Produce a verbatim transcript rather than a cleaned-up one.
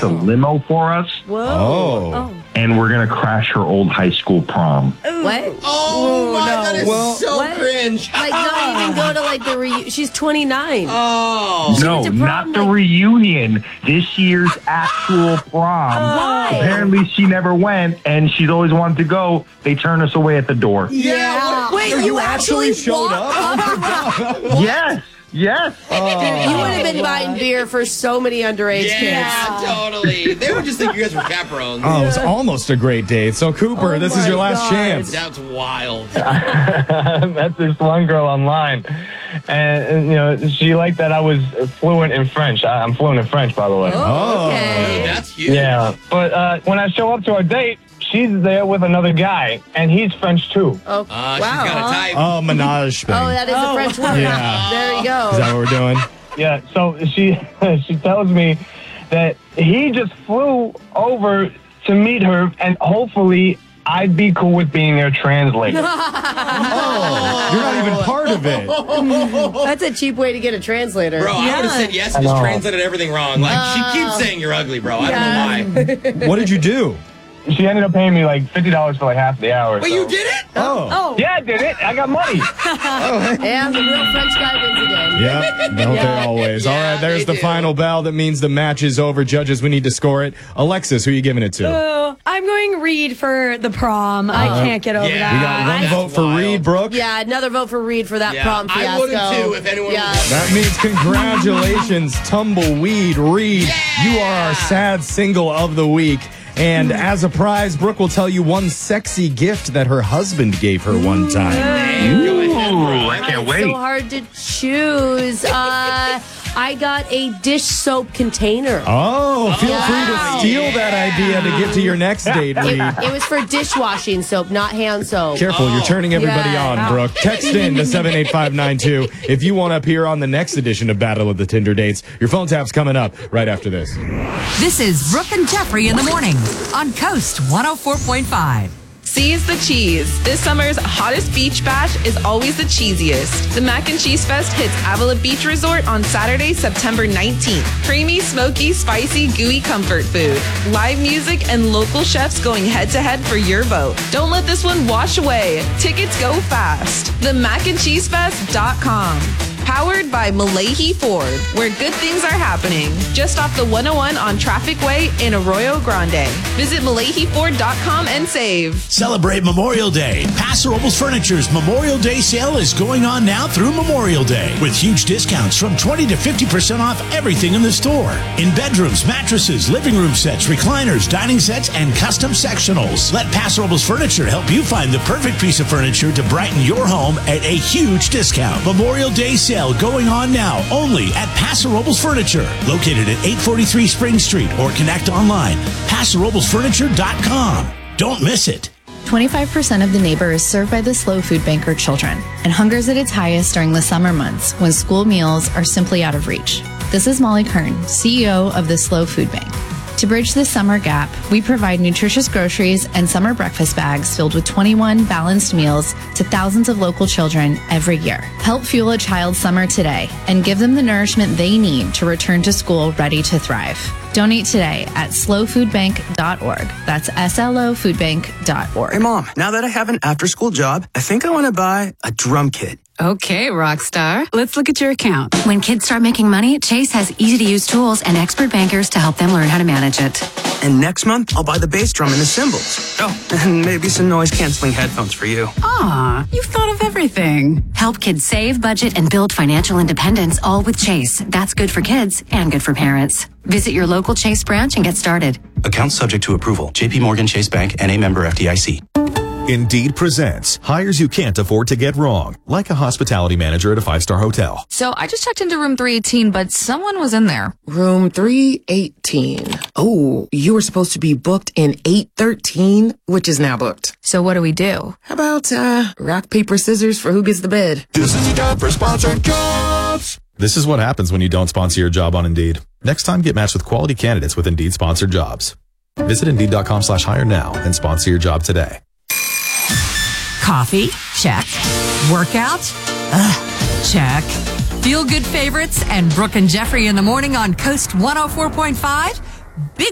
a limo for us. Whoa. Oh. oh. And we're going to crash her old high school prom. What? Oh, Ooh, my, no. that is Well- so What? cringe. Like, not even go to, like, the reunion. She's twenty-nine. Oh. No, went to prom, not the like- reunion. This year's actual prom. Why? Apparently she never went, and she's always wanted to go. They turned us away at the door. Yeah. what- Wait, So you, you actually actually, showed walked up? Yes, yes. You would have been buying beer for so many underage Yeah, kids. totally. They would just think you guys were chaperones. Oh, it was almost a great date. So, Cooper, Oh this is my your last God. chance. That's wild. Met this one girl online, and, and, you know, she liked that I was fluent in French. I, I'm fluent in French, by the way. Oh, okay. That's huge. Yeah, but uh, when I show up to our date, she's there with another guy, and he's French too. Oh, Uh, wow. She's got a type. Oh, menage thing. Oh, that is Oh. a French word. Yeah. There you go. Is that what we're doing? Yeah, so she she tells me that he just flew over to meet her, and hopefully I'd be cool with being their translator. Oh, you're not even part of it. That's a cheap way to get a translator. Bro, I would have said yes and I just know. translated everything wrong. Like, she keeps saying you're ugly, bro. I don't know why. What did you do? She ended up paying me like fifty dollars for like half the hour. But so- you did it? Oh. Oh. Yeah, I did it. I got money. And the real French guy wins again. Yep, don't Yeah. they always? All Yeah, right, there's they the do. final bell. That means the match is over. Judges, we need to score it. Alexis, who are you giving it to? Oh, I'm going Reed for the prom. I can't get over Yeah. We that. got one That's vote for wild. Reed, Brooke. Yeah, another vote for Reed for that Yeah, prom I fiasco. would've too if anyone yeah. was- That means congratulations, Tumbleweed Reed. You are our sad single of the week. And as a prize, Brooke will tell you one sexy gift that her husband gave her one time. Go ahead, Ooh, bro. I can't It's wait. so hard to choose. Uh, I got a dish soap container. Oh, feel Yeah. free to steal that idea to get to your next date, Reed. It was for dishwashing soap, not hand soap. Careful, you're turning everybody Yeah. on, Brooke. Text in to seven eight five nine two if you want to appear on the next edition of Battle of the Tinder Dates. Your phone tap's coming up right after this. This is Brooke and Jeffrey in the morning on Coast one oh four point five. Seize the cheese. This summer's hottest beach bash is always the cheesiest. The Mac and Cheese Fest hits Avila Beach Resort on Saturday, September nineteenth. Creamy, smoky, spicy, gooey comfort food. Live music and local chefs going head to head for your vote. Don't let this one wash away. Tickets go fast. the mac and cheese fest dot com. Powered by Malahi Ford, where good things are happening. Just off the one oh one on Traffic Way in Arroyo Grande. Visit malahi ford dot com and save. Celebrate Memorial Day. Paso Robles Furniture's Memorial Day sale is going on now through Memorial Day with huge discounts from twenty to fifty percent off everything in the store. In bedrooms, mattresses, living room sets, recliners, dining sets, and custom sectionals. Let Paso Robles Furniture help you find the perfect piece of furniture to brighten your home at a huge discount. Memorial Day sale going on now only at Paso Robles Furniture, located at eight forty-three Spring Street, or connect online, paso robles furniture dot com. Don't miss it. twenty-five percent of the neighbor is served by the Slow Food Bank or children, and hunger is at its highest during the summer months when school meals are simply out of reach. This is Molly Kern, C E O of the Slow Food Bank. To bridge this summer gap, we provide nutritious groceries and summer breakfast bags filled with twenty-one balanced meals to thousands of local children every year. Help fuel a child's summer today and give them the nourishment they need to return to school ready to thrive. Donate today at slow food bank dot org. That's S L O food bank dot org. Hey, Mom, now that I have an after-school job, I think I want to buy a drum kit. Okay, Rockstar. Let's look at your account. When kids start making money, Chase has easy-to-use tools and expert bankers to help them learn how to manage it. And next month, I'll buy the bass drum and the cymbals. Oh, and maybe some noise-canceling headphones for you. Aw, you've thought of everything. Help kids save, budget, and build financial independence, all with Chase. That's good for kids and good for parents. Visit your local Chase branch and get started. Account subject to approval. J P Morgan Chase Bank N A member F D I C. Indeed presents hires you can't afford to get wrong, like a hospitality manager at a five-star hotel. So I just checked into room three eighteen, but someone was in there. Room three eighteen. Oh, you were supposed to be booked in eight thirteen, which is now booked. So what do we do? How about, uh, rock, paper, scissors for who gets the bed? This is your time for sponsored jobs. This is what happens when you don't sponsor your job on Indeed. Next time, get matched with quality candidates with Indeed sponsored jobs. Visit Indeed.com slash hire now and sponsor your job today. Coffee? Check. Workout? Ugh, check. Feel good favorites and Brooke and Jeffrey in the morning on Coast one oh four point five? Big